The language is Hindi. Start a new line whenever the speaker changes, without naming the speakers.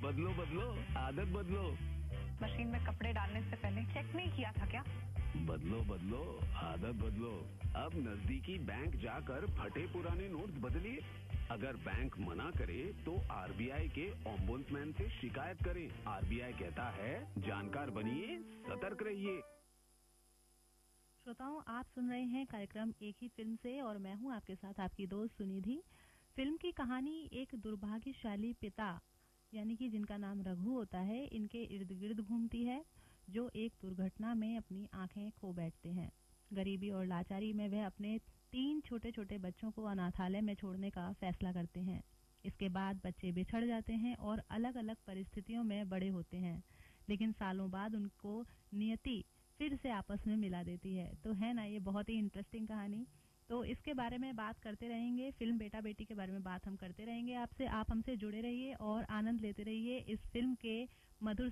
बदलो बदलो, आदत बदलो।
मशीन में कपड़े डालने से पहले चेक नहीं किया था क्या?
बदलो बदलो, आदत बदलो। अब नजदीकी बैंक जाकर फटे पुराने नोट्स बदलिए। अगर बैंक मना करे तो आरबीआई के ओम्बुड्समैन से शिकायत करें। आरबीआई कहता है, जानकार बनिए, सतर्क रहिए।
श्रोताओं, आप सुन रहे हैं कार्यक्रम एक ही फिल्म से और मैं हूं आपके साथ आपकी दोस्त सुनिधि। फिल्म की कहानी एक दुर्भाग्यशाली पिता यानी कि जिनका नाम रघु होता है, इनके इर्द गिर्द घूमती है, जो एक दुर्घटना में अपनी आंखें खो बैठते हैं। गरीबी और लाचारी में वह अपने 3 छोटे छोटे बच्चों को अनाथालय में छोड़ने का फैसला करते हैं। इसके बाद बच्चे बिछड़ जाते हैं और अलग अलग परिस्थितियों में बड़े होते हैं, लेकिन सालों बाद उनको नियति फिर से आपस में मिला देती है। तो है ना ये बहुत ही इंटरेस्टिंग कहानी। तो इसके बारे में बात करते रहेंगे, फिल्म बेटा बेटी के बारे में बात हम करते रहेंगे आपसे। आप हमसे जुड़े रहिए और आनंद लेते रहिए इस फिल्म के मधुर